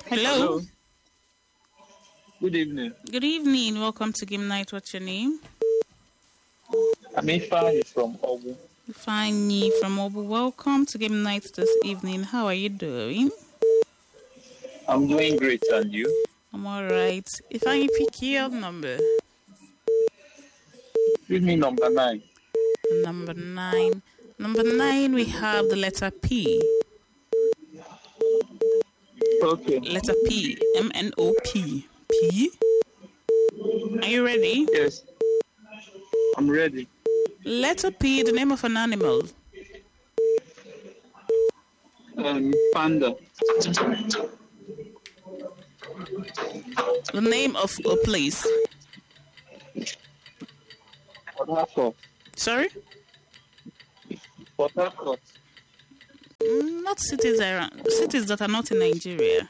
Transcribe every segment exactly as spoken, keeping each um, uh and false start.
Hello. Hello. Good evening. Good evening. Welcome to Game Night. What's your name? I'm Ifeanyi from Obu. Fanny from Obu. Welcome to Game Night this evening. How are you doing? I'm doing great, and you? I'm alright. If I pick your number. Give me number nine. Number nine. Number nine, we have the letter P. Okay. Letter P. M N O P. P. Are you ready? Yes. I'm ready. Letter P, the name of an animal. Um, panda. The name of a place. Port Harcourt. Sorry? Port Harcourt. Mm, Not cities around. Cities that are not in Nigeria.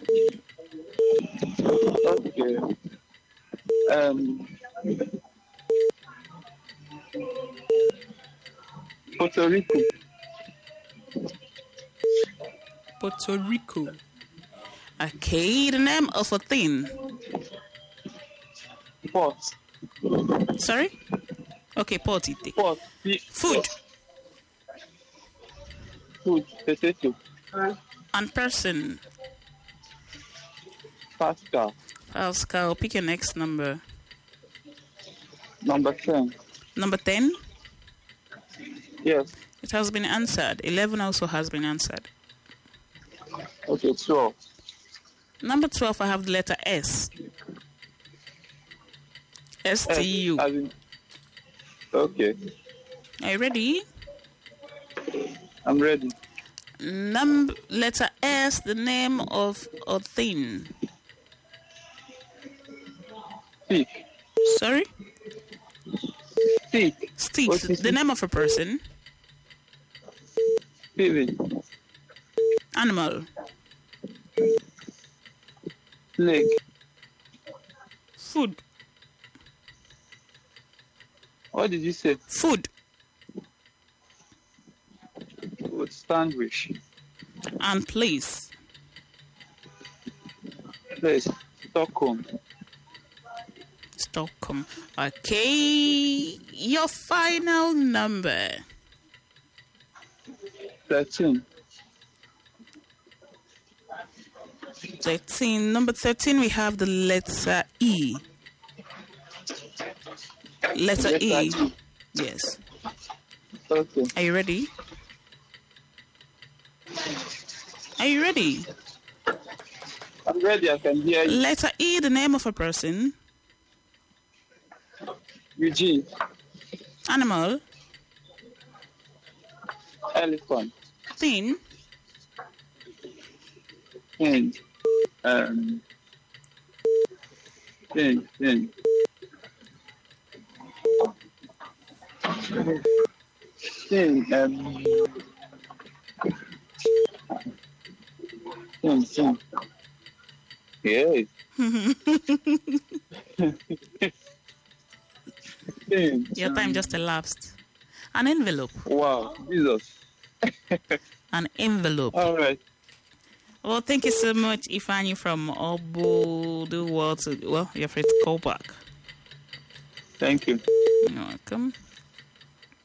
Okay. Um, Puerto Rico. Puerto Rico. Okay, the name of a thing. Port. Sorry? Okay, port it. Port. P- Food Food. Potato. and person. Pascal. Pascal, pick your next number. Number ten. Number ten. Yes. It has been answered. eleven also has been answered. Okay, twelve. Number twelve, I have the letter S. S T U. As in- Okay. Are you ready? I'm ready. Number letter S, the name of a thing. Stick. Sorry? Stick. Stick. What is The it? name of a person. Steven. Animal. Leg. Food. What did you say? Food. Food sandwich. And place. Place. Stockholm. Stockholm. Okay. Your final number. Thirteen. thirteen. Number thirteen, we have the letter E. Letter Letter E. E. Yes. Okay. Are you ready? Are you ready? I'm ready. I can hear you. Letter E, the name of a person. Eugene. Animal. Elephant. Thing. And um. Thing. Thing. Thing. Um. Thing. Thing. Yes. Thing. Your time just elapsed. An envelope. Wow. Jesus. An envelope. All right. Well, thank you so much, Ifeanyi from Obu. Do well to, well, you're free to call back. Thank you. You're welcome.